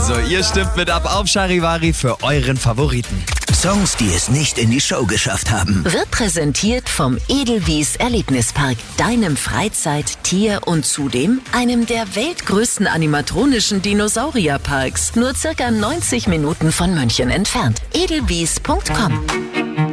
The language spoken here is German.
Also, ihr stimmt mit ab auf Charivari für euren Favoriten. Songs, die es nicht in die Show geschafft haben. Wird präsentiert vom Edelwies Erlebnispark, deinem Freizeit-, Tier- und zudem einem der weltgrößten animatronischen Dinosaurierparks. Nur circa 90 Minuten von München entfernt. edelwies.com